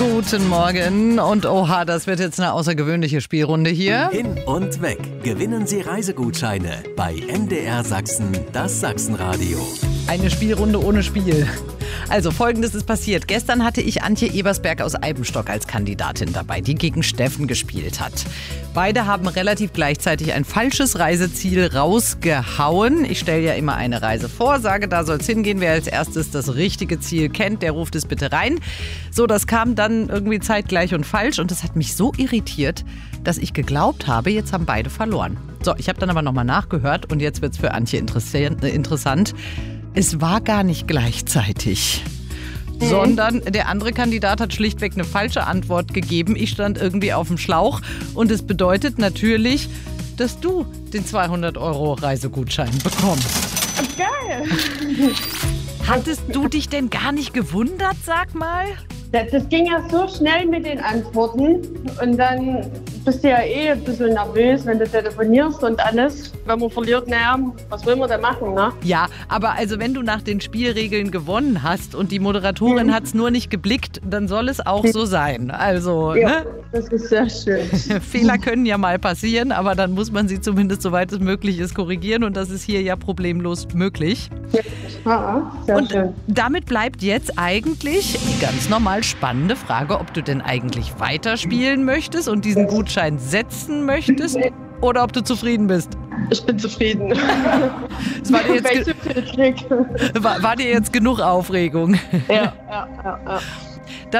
Guten Morgen und oha, das wird jetzt eine außergewöhnliche Spielrunde hier. Hin und weg. Gewinnen Sie Reisegutscheine bei MDR Sachsen, das Sachsenradio. Eine Spielrunde ohne Spiel. Also Folgendes ist passiert. Gestern hatte ich Antje Ebersberg aus Eibenstock als Kandidatin dabei, die gegen Steffen gespielt hat. Beide haben relativ gleichzeitig ein falsches Reiseziel rausgehauen. Ich stelle ja immer eine Reise vor, sage, da soll es hingehen. Wer als erstes das richtige Ziel kennt, der ruft es bitte rein. So, das kam dann irgendwie zeitgleich und falsch und das hat mich so irritiert, dass ich geglaubt habe, jetzt haben beide verloren. So, ich habe dann aber nochmal nachgehört und jetzt wird es für Antje interessant. Es war gar nicht gleichzeitig, sondern der andere Kandidat hat schlichtweg eine falsche Antwort gegeben. Ich stand irgendwie auf dem Schlauch und es bedeutet natürlich, dass du den 200 € Reisegutschein bekommst. Geil! Hattest du dich denn gar nicht gewundert, sag mal? Das ging ja so schnell mit den Antworten und dann bist du ja ein bisschen nervös, wenn du telefonierst und alles. Wenn man verliert, naja, was will man da machen, ne? Ja, aber also wenn du nach den Spielregeln gewonnen hast und die Moderatorin hat es nur nicht geblickt, dann soll es auch so sein. Also, Ja, ne? das ist sehr schön. Fehler können ja mal passieren, aber dann muss man sie zumindest, soweit es möglich ist, korrigieren und das ist hier ja problemlos möglich. Ja, sehr Und schön. damit bleibt jetzt eigentlich die ganz normal spannende Frage, ob du denn eigentlich weiterspielen möchtest und diesen Gutschein setzen möchtest oder ob du zufrieden bist. Ich bin zufrieden. Es war dir jetzt genug Aufregung? Ja.